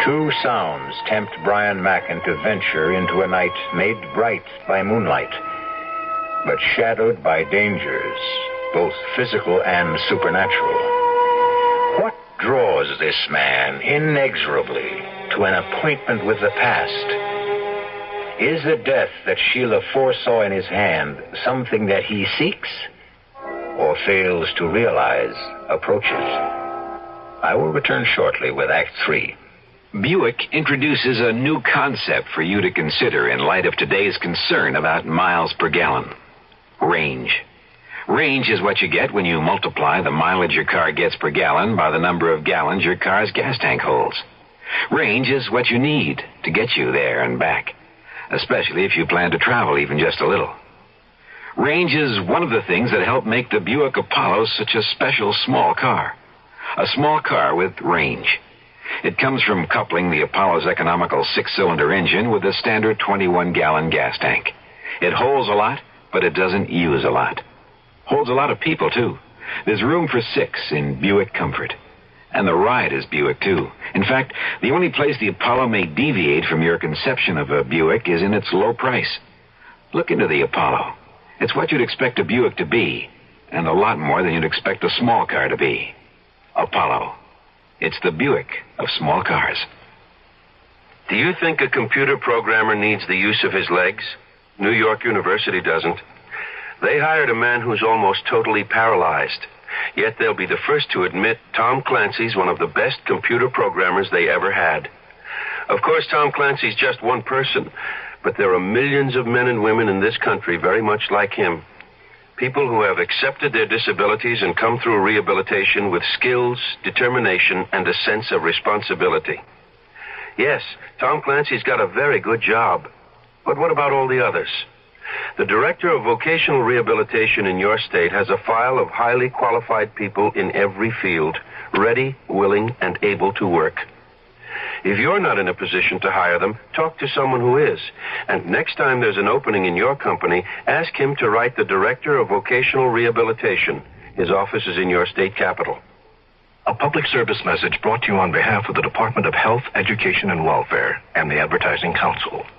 Two sounds tempt Brian Macken to venture into a night made bright by moonlight, but shadowed by dangers, both physical and supernatural. What draws this man inexorably to an appointment with the past? Is the death that Sheila foresaw in his hand something that he seeks or fails to realize approaches? I will return shortly with Act 3. Buick introduces a new concept for you to consider in light of today's concern about miles per gallon. Range. Range is what you get when you multiply the mileage your car gets per gallon by the number of gallons your car's gas tank holds. Range is what you need to get you there and back, especially if you plan to travel even just a little. Range is one of the things that help make the Buick Apollo such a special small car. A small car with range. It comes from coupling the Apollo's economical 6-cylinder engine with a standard 21-gallon gas tank. It holds a lot, but it doesn't use a lot. Holds a lot of people, too. There's room for 6 in Buick Comfort. And the ride is Buick, too. In fact, the only place the Apollo may deviate from your conception of a Buick is in its low price. Look into the Apollo. It's what you'd expect a Buick to be, and a lot more than you'd expect a small car to be. Apollo. It's the Buick of small cars. Do you think a computer programmer needs the use of his legs? New York University doesn't. They hired a man who's almost totally paralyzed. Yet they'll be the first to admit Tom Clancy's one of the best computer programmers they ever had. Of course, Tom Clancy's just one person, but there are millions of men and women in this country very much like him. People who have accepted their disabilities and come through rehabilitation with skills, determination, and a sense of responsibility. Yes, Tom Clancy's got a very good job. But what about all the others? The Director of Vocational Rehabilitation in your state has a file of highly qualified people in every field, ready, willing, and able to work. If you're not in a position to hire them, talk to someone who is. And next time there's an opening in your company, ask him to write the Director of Vocational Rehabilitation. His office is in your state capital. A public service message brought to you on behalf of the Department of Health, Education, and Welfare and the Advertising Council.